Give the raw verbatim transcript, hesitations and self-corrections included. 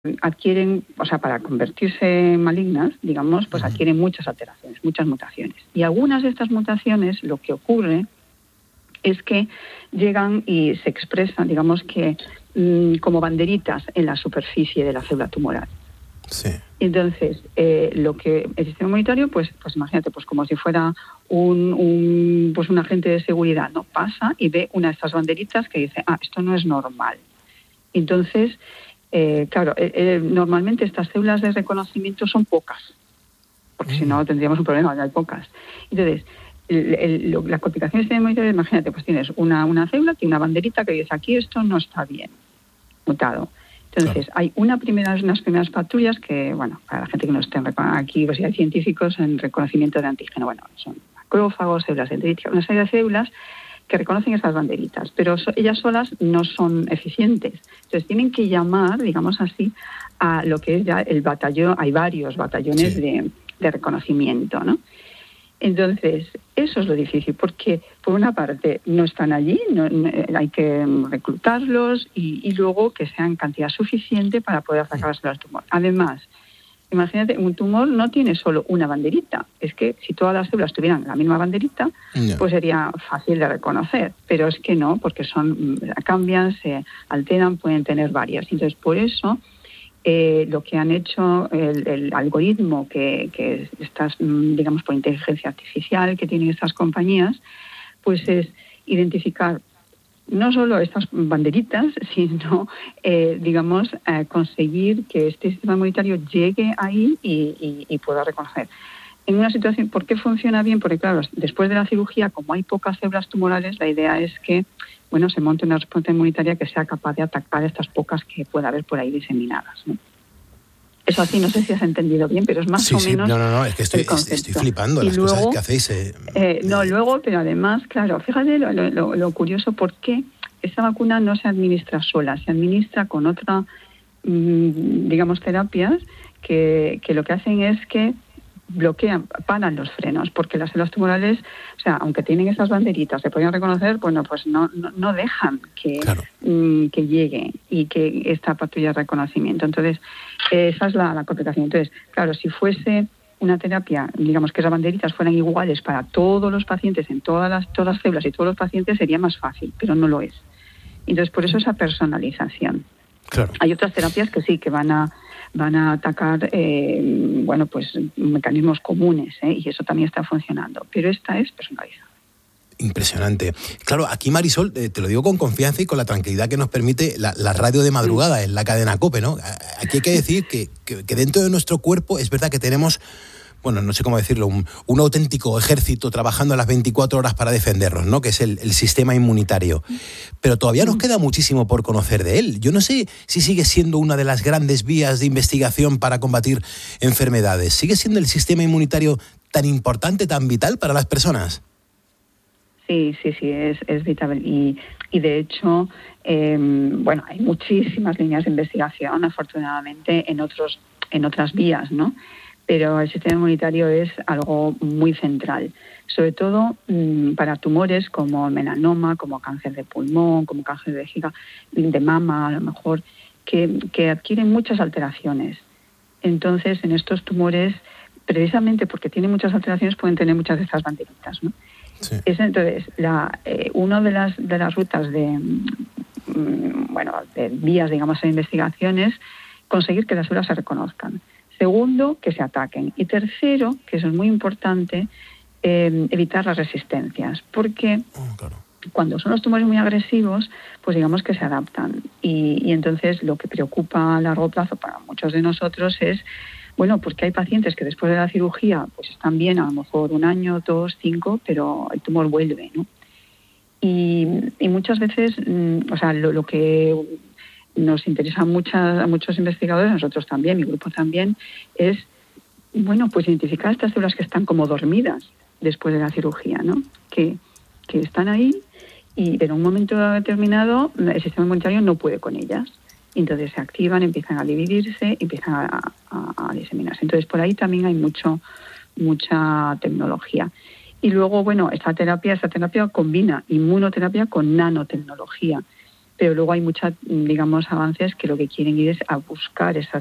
adquieren, o sea, para convertirse en malignas, digamos, pues adquieren muchas alteraciones, muchas mutaciones. Y algunas de estas mutaciones, lo que ocurre es que llegan y se expresan, digamos que mmm, como banderitas en la superficie de la célula tumoral. Sí. Entonces, eh, lo que el sistema inmunitario, pues, pues imagínate, pues como si fuera un, un, pues un agente de seguridad, ¿no? Pasa y ve una de estas banderitas que dice, ah, esto no es normal. Entonces, eh, claro, eh, eh, normalmente estas células de reconocimiento son pocas, porque mm. si no tendríamos un problema, hay pocas. Entonces, el, el, lo, la complicación del sistema inmunitario, imagínate, pues tienes una, una célula, tiene una banderita que dice, aquí esto no está bien, mutado. Entonces, claro. hay una primera, unas primeras patrullas que, bueno, para la gente que no esté aquí, pues hay científicos en reconocimiento de antígeno, bueno, son macrófagos, células dendríticas, una serie de células que reconocen esas banderitas, pero so, ellas solas no son eficientes. Entonces, tienen que llamar, digamos así, a lo que es ya el batallón, hay varios batallones sí. de, de reconocimiento, ¿no? Entonces, eso es lo difícil, porque por una parte no están allí, no, no, hay que reclutarlos y, y luego que sean cantidad suficiente para poder atacarse al tumor. Además, imagínate, un tumor no tiene solo una banderita, es que si todas las células tuvieran la misma banderita, yeah. pues sería fácil de reconocer, pero es que no, porque son cambian, se alteran, pueden tener varias. Entonces, por eso... Eh, lo que han hecho el, el algoritmo que, que estas, digamos, por inteligencia artificial que tienen estas compañías, pues es identificar no solo estas banderitas, sino, eh, digamos, eh, conseguir que este sistema inmunitario llegue ahí y, y, y pueda reconocer. En una situación, ¿por qué funciona bien? Porque, claro, después de la cirugía, como hay pocas células tumorales, la idea es que, bueno, se monte una respuesta inmunitaria que sea capaz de atacar estas pocas que pueda haber por ahí diseminadas, ¿no? Eso así, no sé si has entendido bien, pero es más sí, o sí. menos. No, no, no, es que estoy, estoy flipando y las luego, cosas que hacéis. Eh, eh, no, luego, pero además, claro, fíjate lo, lo, lo curioso, ¿por qué esta vacuna no se administra sola? Se administra con otra, mmm, digamos, terapias que, que lo que hacen es que bloquean, paran los frenos, porque las células tumorales, o sea, aunque tienen esas banderitas, se pueden reconocer, bueno, pues no, no, no dejan que, claro. mmm, que llegue y que esta patrulla de reconocimiento. Entonces, eh, esa es la, la complicación. Entonces, claro, si fuese una terapia, digamos que esas banderitas fueran iguales para todos los pacientes, en todas las, todas las células y todos los pacientes, sería más fácil, pero no lo es. Entonces, por eso esa personalización. Claro. Hay otras terapias que sí, que van a van a atacar, eh, bueno, pues mecanismos comunes, ¿eh? Y eso también está funcionando. Pero esta es personalizada. Impresionante. Claro, aquí, Marisol, eh, te lo digo con confianza y con la tranquilidad que nos permite la, la radio de madrugada mm. en la cadena COPE, ¿no? Aquí hay que decir que, que, que dentro de nuestro cuerpo es verdad que tenemos... bueno, no sé cómo decirlo, un, un auténtico ejército trabajando las veinticuatro horas para defendernos, ¿no? Que es el, el sistema inmunitario. Pero todavía nos queda muchísimo por conocer de él. Yo no sé si sigue siendo una de las grandes vías de investigación para combatir enfermedades. ¿Sigue siendo el sistema inmunitario tan importante, tan vital para las personas? Sí, sí, sí, es, es vital. Y, y de hecho, eh, bueno, hay muchísimas líneas de investigación, afortunadamente, en, otros, en otras vías, ¿no? Pero el sistema inmunitario es algo muy central, sobre todo mmm, para tumores como melanoma, como cáncer de pulmón, como cáncer de vejiga, de mama, a lo mejor, que, que adquieren muchas alteraciones. Entonces, en estos tumores, precisamente porque tienen muchas alteraciones, pueden tener muchas de estas banderitas, ¿no? Sí. Es entonces, la, eh, una de las, de las rutas de, mmm, bueno, de vías, digamos, de investigación es conseguir que las células se reconozcan. Segundo, que se ataquen. Y tercero, que eso es muy importante, eh, evitar las resistencias. Porque oh, claro. cuando son los tumores muy agresivos, pues digamos que se adaptan. Y, y entonces lo que preocupa a largo plazo para muchos de nosotros es, bueno, pues que hay pacientes que después de la cirugía pues están bien, a lo mejor un año, dos, cinco, pero el tumor vuelve, ¿no? Y, y muchas veces, mm, o sea, lo, lo que... nos interesa a, muchas, a muchos investigadores, a nosotros también, mi grupo también, es, bueno, pues identificar estas células que están como dormidas después de la cirugía, ¿no? Que, que están ahí y en un momento determinado el sistema inmunitario no puede con ellas. Entonces se activan, empiezan a dividirse, empiezan a, a, a diseminarse. Entonces por ahí también hay mucho, mucha tecnología. Y luego, bueno, esta terapia, esta terapia combina inmunoterapia con nanotecnología. pero luego hay muchos, digamos, avances que lo que quieren ir es a buscar esas